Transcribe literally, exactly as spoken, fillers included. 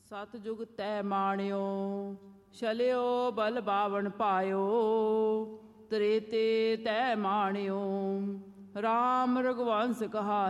ਸਤਿਜੁਗ ਤੈ ਮਾਣਿਓ, ਛਲਿਓ ਬਲ ਬਾਵਨ ਪਾਇਓ। ਤ੍ਰੇਤੇ ਤੈ ਮਾਣਿਓ, ਰਾਮ ਰਘੁਵੰਸ ਕਹਾਇਓ।